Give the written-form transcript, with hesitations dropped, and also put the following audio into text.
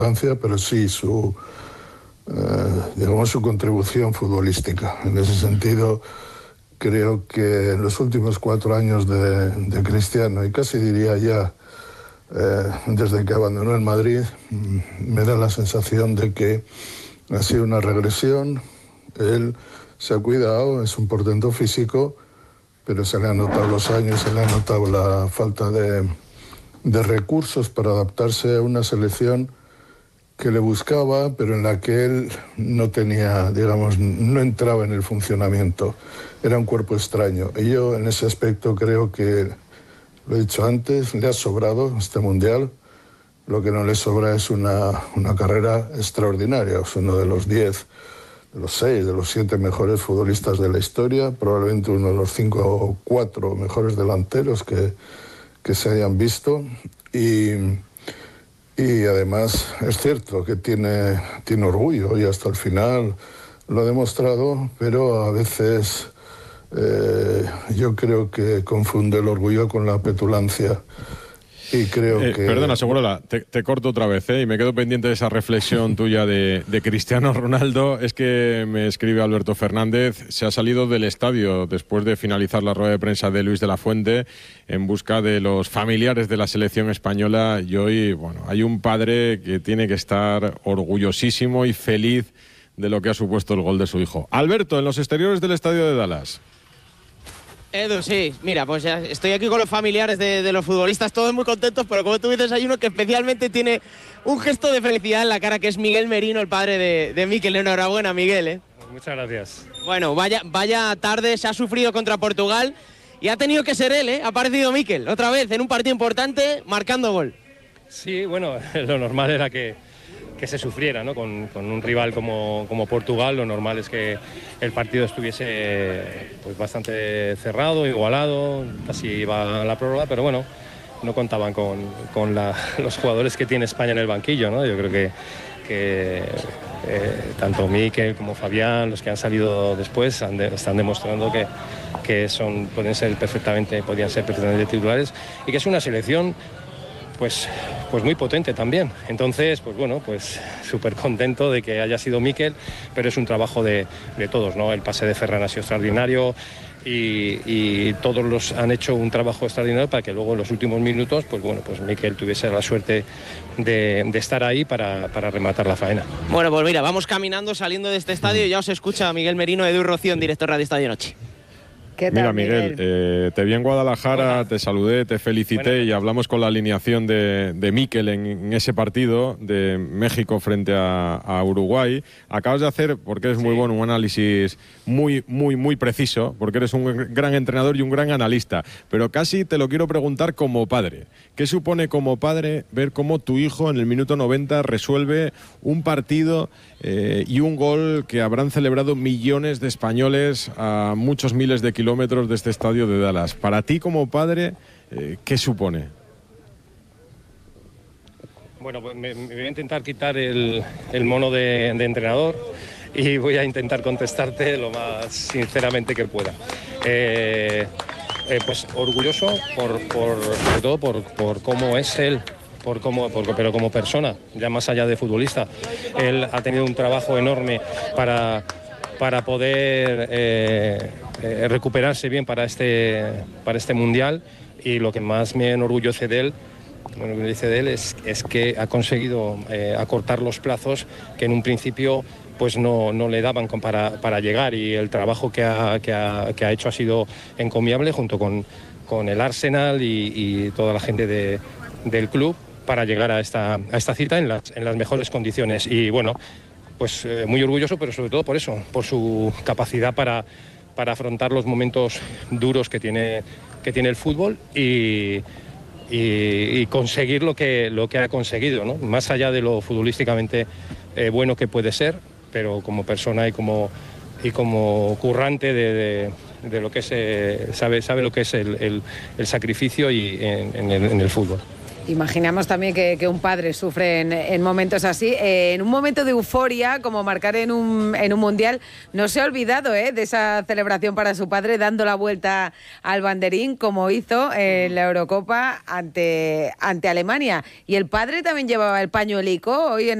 pero sí digamos, su contribución futbolística. En ese sentido, creo que en los últimos 4 años de Cristiano, y casi diría ya desde que abandonó el Madrid, me da la sensación de que ha sido una regresión. Él se ha cuidado, es un portento físico, pero se le han notado los años, se le ha notado la falta de recursos para adaptarse a una selección que le buscaba, pero en la que él no tenía, digamos, no entraba en el funcionamiento. Era un cuerpo extraño. Y yo en ese aspecto creo que, lo he dicho antes, le ha sobrado este Mundial. Lo que no le sobra es una carrera extraordinaria. Es uno de los 10, de los 6, de los 7 mejores futbolistas de la historia, probablemente uno de los 5 o 4 mejores delanteros que se hayan visto. Y además es cierto que tiene orgullo y hasta el final lo ha demostrado, pero a veces yo creo que confunde el orgullo con la petulancia. Y creo que... Perdona, Segurola, te corto otra vez, y me quedo pendiente de esa reflexión tuya de Cristiano Ronaldo. Es que me escribe Alberto Fernández, se ha salido del estadio después de finalizar la rueda de prensa de Luis de la Fuente en busca de los familiares de la selección española, y hoy, bueno, hay un padre que tiene que estar orgullosísimo y feliz de lo que ha supuesto el gol de su hijo. Alberto, en los exteriores del estadio de Dallas. Edu, sí, mira, pues ya estoy aquí con los familiares de los futbolistas, todos muy contentos, pero como tú dices, hay uno que especialmente tiene un gesto de felicidad en la cara, que es Miguel Merino, el padre de Mikel. Enhorabuena, Miguel. Muchas gracias. Bueno, vaya tarde, se ha sufrido contra Portugal y ha tenido que ser él, Ha aparecido Mikel, otra vez, en un partido importante, marcando gol. Sí, bueno, lo normal era que se sufriera, ¿no? Con un rival como Portugal, lo normal es que el partido estuviese pues bastante cerrado, igualado, casi iba a la prórroga, pero bueno, no contaban con los jugadores que tiene España en el banquillo, ¿no? Yo creo que tanto Mikel como Fabián, los que han salido después, están demostrando que podían ser perfectamente titulares, y que es una selección pues muy potente también. Entonces, pues bueno, pues súper contento de que haya sido Mikel, pero es un trabajo de todos, ¿no? El pase de Ferran ha sido extraordinario y todos los han hecho un trabajo extraordinario para que luego en los últimos minutos, pues bueno, pues Mikel tuviese la suerte de estar ahí para rematar la faena. Bueno, pues mira, vamos caminando, saliendo de este estadio, y ya os escucha Miguel Merino, Edu Rocío, en directo Radio Estadio Noche. Mira, Miguel, te vi en Guadalajara, hola, te saludé, te felicité, y hablamos con la alineación de Mikel en ese partido de México frente a Uruguay. Acabas de hacer, porque eres muy bueno, un análisis muy preciso, porque eres un gran entrenador y un gran analista, pero casi te lo quiero preguntar como padre. ¿Qué supone como padre ver cómo tu hijo en el minuto 90 resuelve un partido y un gol que habrán celebrado millones de españoles a muchos miles de kilómetros de este estadio de Dallas? Para ti como padre, ¿qué supone? Bueno, pues me voy a intentar quitar el mono de entrenador y voy a intentar contestarte lo más sinceramente que pueda. Pues orgulloso sobre todo por cómo es él, pero como persona, ya más allá de futbolista. Él ha tenido un trabajo enorme para poder recuperarse bien para este Mundial, y lo que más me enorgullece de él, es que ha conseguido acortar los plazos que en un principio pues no le daban para llegar, y el trabajo que ha hecho ha sido encomiable junto con el Arsenal y toda la gente del club para llegar a esta cita en las mejores condiciones. Y bueno, pues muy orgulloso, pero sobre todo por eso, por su capacidad para afrontar los momentos duros que tiene el fútbol y conseguir lo que ha conseguido, ¿no? Más allá de lo futbolísticamente bueno que puede ser, pero como persona y como currante de lo que es, sabe lo que es el sacrificio y en el fútbol. Imaginamos también que un padre sufre en momentos así. En un momento de euforia, como marcar en un mundial, no se ha olvidado de esa celebración para su padre, dando la vuelta al banderín, como hizo en la Eurocopa ante Alemania. Y el padre también llevaba el pañuelico hoy en